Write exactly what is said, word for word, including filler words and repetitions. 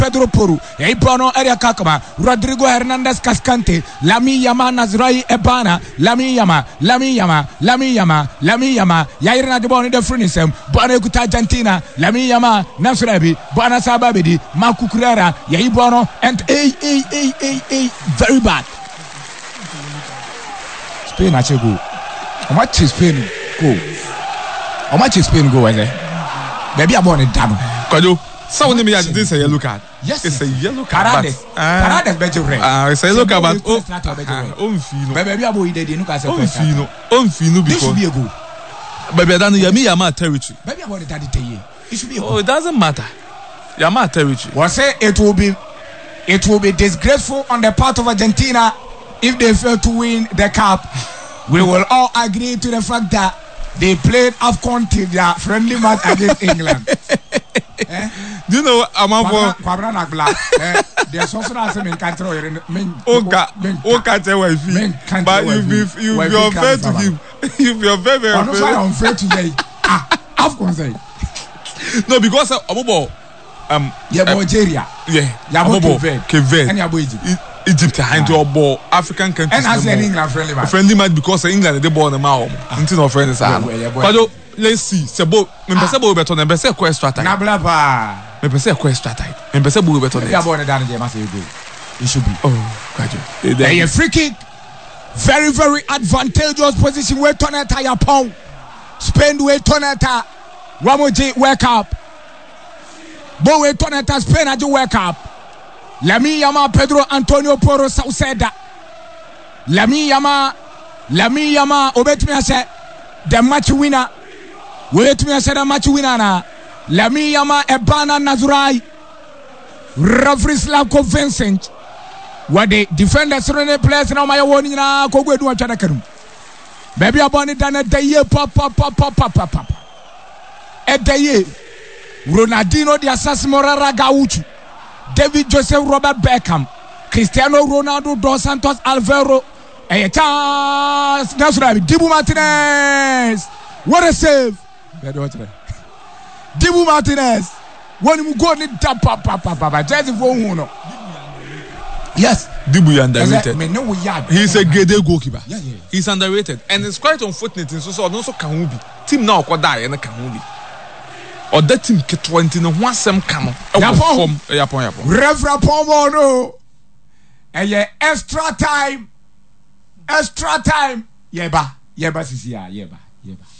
Pedro Porro e Bono Eria Kakama Rodrigo Hernandez Cascante Lami Yama Nazrai Ebana Lami Yama Lami Yama Lami Yama Lami Yama Yairna de Boni de Frunisem Bono Kuta Argentina Lami Yama Nasrabi Bona Sababidi Marco Curera Yai Bono and a a a a a very bad Spain actually go how much is Spain go how much is Spain go eh baby I born it down Kwajo so when me this is a yellow card yes it's a yellow card Parades Parades beje red ah it's a yellow card but oh oh fino baby abo ide de no ka say oh fino oh fino because this should be a goal baby dan Yami Yama territory baby I born it that day it should be a goal oh it doesn't matter Yama territory was say it will be it will be disgraceful on the part of Argentina if they fail to win the cup. We will all agree to the fact that they played AFCON till their friendly match against England. eh? Do you know Amabo? Kwabra na black. Eh, there's also not some in country or in men. Oka, Oka te wifi. But you be you be unfair to him. You be unfair very unfair. I'm not unfair to you. Ah, AFCON say. No, because Amabo. Um, yeah, Nigeria. Yeah, Amabo. Kevin. And Yabo Egypt. Egypt behind your ball, African countries. And as an England friendly match. Friendly match because England they born them out. Until no friends are. But let's see. Sebo, me pese bo beto na pese ko extra time. Na bla ba. Me pese ko extra time. Me pese bo beto na. Ya born down there must go. It should be. Oh, Kwajo. A free kick. Very very advantageous position where Toneta ya pound. Spain where Toneta. Ramoji wake up. Bo where Toneta Spain ajo wake up. Lami Yama Pedro Antonio Porro Sauceda. Lami Yama Lami Yama obetumi ase the match winner. Obetumi ase the match winner na. Lami Yama Ebana Nazurai. Referee Slavko Vincent. What the defenders run players now my warning na kogwe du atwa kanum. Baby aboni dana daye pop pop pop pop pop pop. Edaye Ronaldinho de Asas Morara Gaucho. David Joseph Robert Beckham, Cristiano Ronaldo dos Santos Alvaro, a chance. That's right. Dibu Martinez. What a save. Dibu Martinez. When you go in tap papa papa, just for uno. Yes, Dibu underrated. He's a great goalkeeper. Yeah, yeah. He's underrated, and it's quite unfortunate. So so also Kahubi team now ko die na Kahubi. Or that team ke twenty no one sem kamo. Yapon, yapon, yapon. Reverend Pomo no. Eye extra time, extra time. Yeba, yeba sisi ya, yeba, yeba.